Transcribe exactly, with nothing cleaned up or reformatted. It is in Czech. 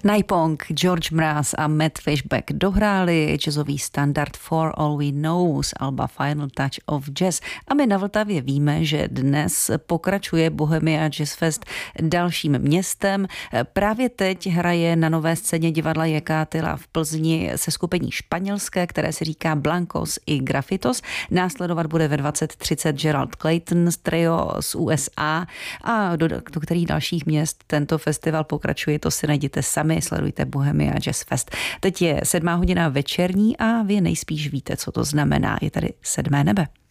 Naipong, George Mraz a Matt Fishback dohráli jazzový standard For All We Know z alba Final Touch of Jazz. A my na Vltavě víme, že dnes pokračuje Bohemia Jazz Fest dalším městem. Právě teď hraje na Nové scéně divadla Jekátila v Plzni se skupení španělské, které se říká Blancos y Grafitos. Následovat bude ve dvacet třicet Gerald Clayton z trio z U S A a do, do kterých dalších měst tento festival pokračuje, to si najděte sami, sledujte Bohemia Jazz Fest. Teď je sedmá hodina večerní a vy nejspíš víte, co to znamená. Je tady sedmé nebe.